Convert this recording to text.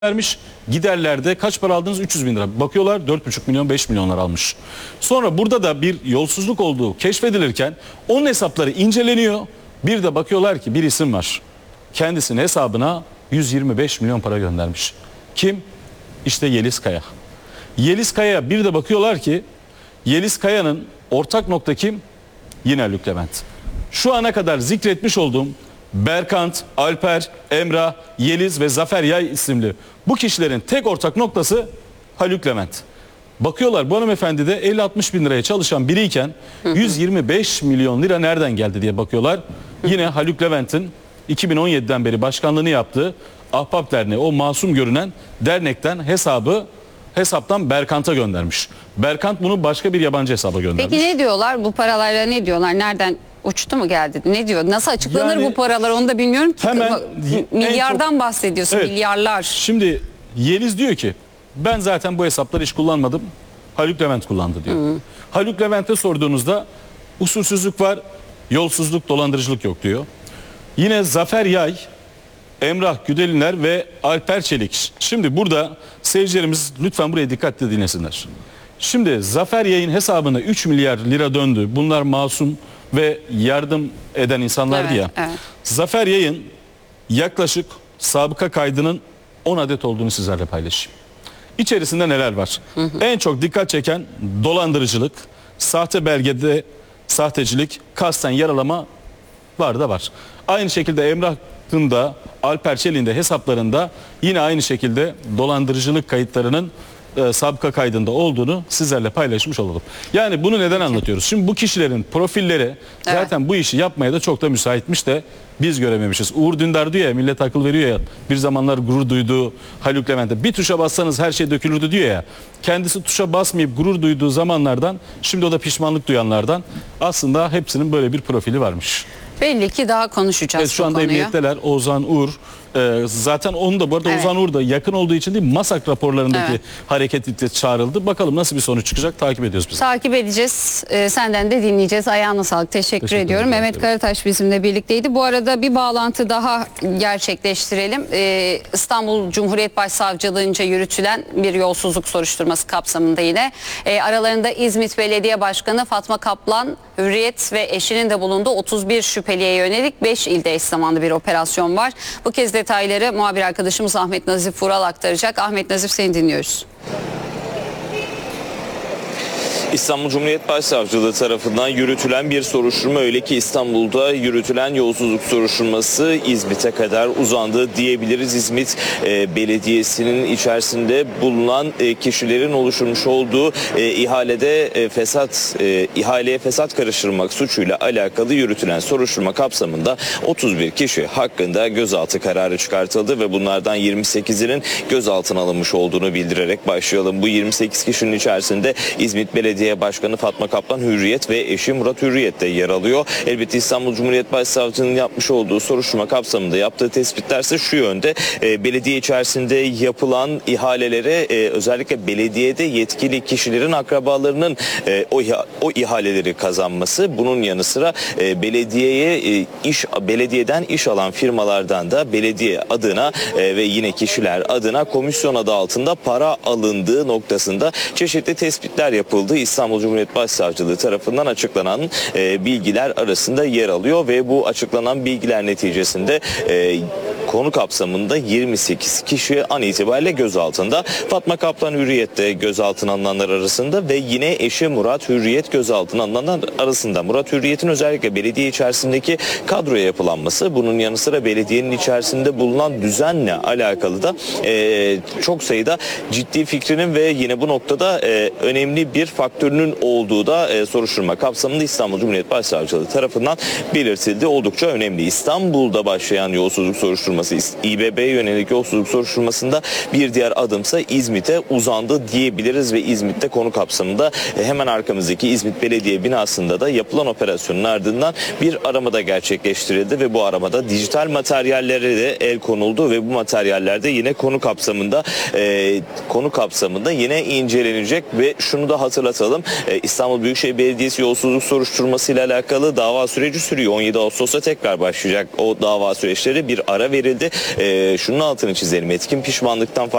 vermiş. Giderlerde kaç para aldınız? 300 bin lira. Bakıyorlar 4,5 milyon 5 milyonlar almış. Sonra burada da bir yolsuzluk olduğu keşfedilirken onun hesapları inceleniyor. Bir de bakıyorlar ki bir isim var. Kendisinin hesabına 125 milyon para göndermiş. Kim? İşte Yeliz Kaya. Yeliz Kaya, bir de bakıyorlar ki Yeliz Kaya'nın ortak nokta kim? Yine Haluk Levent. Şu ana kadar zikretmiş olduğum Berkant, Alper, Emrah, Yeliz ve Zafer Yay isimli bu kişilerin tek ortak noktası Haluk Levent. Bakıyorlar bu hanımefendi de 50-60 bin liraya çalışan biriyken 125 milyon lira nereden geldi diye bakıyorlar. Yine Haluk Levent'in 2017'den beri başkanlığını yaptığı Ahbap Derneği, o masum görünen dernekten hesaptan Berkant'a göndermiş. Berkant bunu başka bir yabancı hesaba göndermiş. Peki ne diyorlar bu paralarla, ne diyorlar? Nereden uçtu mu geldi? Ne diyor? Nasıl açıklanır Yani, bu paralar, onu da bilmiyorum ki. Hemen milyardan bahsediyorsun, evet, milyarlar. Şimdi Yeliz diyor ki ben zaten bu hesapları hiç kullanmadım. Haluk Levent kullandı diyor. Haluk Levent'e sorduğunuzda usulsüzlük var, yolsuzluk, dolandırıcılık yok diyor. Yine Zafer Yay, Emrah Güdeliner ve Alper Çelik. Şimdi burada seyircilerimiz lütfen buraya dikkatle dinlesinler. Şimdi Zafer Yay'ın hesabına 3 milyar lira döndü. Bunlar masum ve yardım eden insanlardı, evet, ya. Evet. Zafer Yay'ın yaklaşık sabıka kaydının 10 adet olduğunu sizlerle paylaşayım. İçerisinde neler var? En çok dikkat çeken dolandırıcılık, sahte belgede sahtecilik, kasten yaralama var da var. Aynı şekilde Emrah'ın da Alper Çelik'in de hesaplarında yine aynı şekilde dolandırıcılık kayıtlarının sabıka kaydında olduğunu sizlerle paylaşmış olalım. Yani bunu neden anlatıyoruz? Şimdi bu kişilerin profilleri zaten bu işi yapmaya da çok da müsaitmiş de biz görememişiz. Uğur Dündar diyor ya, millet akıl veriyor ya, bir zamanlar gurur duyduğu Haluk Levent'e bir tuşa bassanız her şey dökülürdü diyor ya. Kendisi tuşa basmayıp gurur duyduğu zamanlardan, şimdi o da pişmanlık duyanlardan, aslında hepsinin böyle bir profili varmış. Belli ki daha konuşacağız şu anda konuyu. emniyetteler. Oğuzhan Uğur. Zaten onu da bu arada Oğuzhan Uğur da yakın olduğu için değil, MASAK raporlarındaki hareketlikte çağrıldı. Bakalım nasıl bir sonuç çıkacak, takip ediyoruz biz. Takip edeceğiz. Senden de dinleyeceğiz. Ayağına sağlık. Teşekkür ediyorum. Mehmet Karataş bizimle birlikteydi. Bu arada bir bağlantı daha gerçekleştirelim. İstanbul Cumhuriyet Başsavcılığınca yürütülen bir yolsuzluk soruşturması kapsamında yine aralarında İzmit Belediye Başkanı Fatma Kaplan, Hürriyet ve eşinin de bulunduğu 31 şüpheliye yönelik 5 ilde eş zamanlı bir operasyon var. Bu kez detayları muhabir arkadaşımız Ahmet Nazif Vural aktaracak. Ahmet Nazif, seni dinliyoruz. İstanbul Cumhuriyet Başsavcılığı tarafından yürütülen bir soruşturma, öyle ki İstanbul'da yürütülen yolsuzluk soruşturması İzmit'e kadar uzandı diyebiliriz. İzmit Belediyesi'nin içerisinde bulunan kişilerin oluşturmuş olduğu ihaleye fesat karıştırmak suçuyla alakalı yürütülen soruşturma kapsamında 31 kişi hakkında gözaltı kararı çıkartıldı ve bunlardan 28'inin gözaltına alınmış olduğunu bildirerek başlayalım. Bu 28 kişinin içerisinde İzmit Belediye Başkanı Fatma Kaplan, Hürriyet ve eşi Murat Hürriyet de yer alıyor. Elbette İstanbul Cumhuriyet Başsavcılığı'nın yapmış olduğu soruşturma kapsamında yaptığı tespitler ise şu yönde: belediye içerisinde yapılan ihalelere özellikle belediyede yetkili kişilerin akrabalarının o ihaleleri kazanması, bunun yanı sıra belediyeden iş alan firmalardan da belediye adına ve yine kişiler adına komisyon adı altında para alındığı noktasında çeşitli tespitler yapıldı. İstanbul Cumhuriyet Başsavcılığı tarafından açıklanan bilgiler arasında yer alıyor ve bu açıklanan bilgiler neticesinde konu kapsamında 28 kişi an itibariyle gözaltında. Fatma Kaplan Hürriyet'te gözaltına alınanlar arasında ve yine eşi Murat Hürriyet gözaltına alınanlar arasında. Murat Hürriyet'in özellikle belediye içerisindeki kadroya yapılanması, bunun yanı sıra belediyenin içerisinde bulunan düzenle alakalı da çok sayıda ciddi fikrinin ve yine bu noktada önemli bir faktörünün olduğu da soruşturma kapsamında İstanbul Cumhuriyet Başsavcılığı tarafından belirtildi. Oldukça önemli. İstanbul'da başlayan yolsuzluk soruşturması, İBB'ye yönelik yolsuzluk soruşturmasında bir diğer adımsa İzmit'e uzandı diyebiliriz ve İzmit'te konu kapsamında hemen arkamızdaki İzmit Belediye binasında da yapılan operasyonun ardından bir arama gerçekleştirildi ve bu aramada dijital materyallere de el konuldu ve bu materyallerde yine konu kapsamında yine incelenecek ve şunu da hatırlatalım. İstanbul Büyükşehir Belediyesi yolsuzluk soruşturması ile alakalı dava süreci sürüyor. 17 Ağustos'ta tekrar başlayacak o dava süreçleri. Bir ara verildi gerçekleştirildi. Şunun altını çizelim. Etkin pişmanlıktan